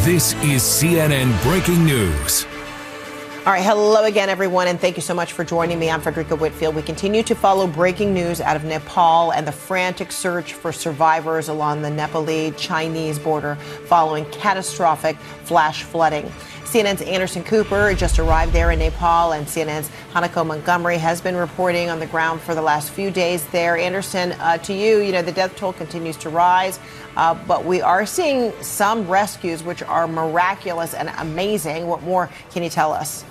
This is CNN Breaking News. All right, hello again, everyone, and thank you so much for joining me. I'm Frederica Whitfield. We continue to follow breaking news out of Nepal and the frantic search for survivors along the Nepali-Chinese border following catastrophic flash flooding. CNN's Anderson Cooper just arrived there in Nepal, and CNN's Hanako Montgomery has been reporting on the ground for the last few days there. Anderson, to you, the death toll continues to rise, but we are seeing some rescues which are miraculous and amazing. What more can you tell us?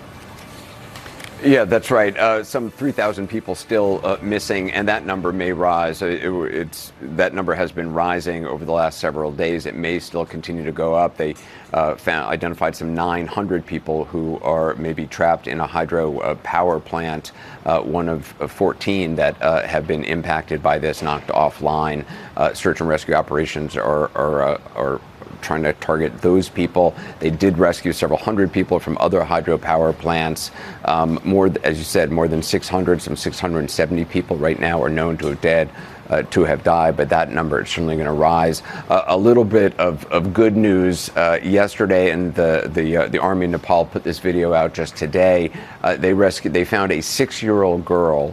Yeah, that's right. Some 3,000 people still missing, and that number may rise. That number has been rising over the last several days. It may still continue to go up. They identified some 900 people who are maybe trapped in a hydro power plant, one of 14 that have been impacted by this, knocked offline. Search and rescue operations are trying to target those people. They did rescue several hundred people from other hydropower plants. As you said, more than 600, some 670 people right now are known to have died, but that number is certainly going to rise. A little bit of good news yesterday, and the Army in Nepal put this video out just today. They found a 6-year-old girl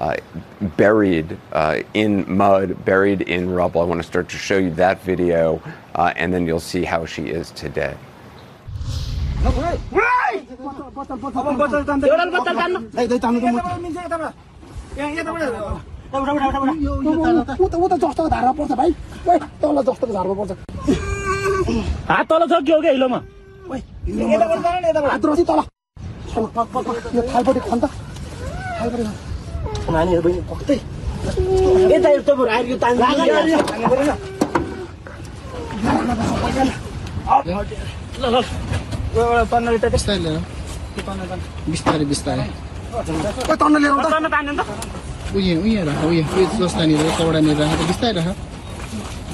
buried in mud, buried in rubble. I want to start to show you that video, and then you'll see how she is today. बिस्तारै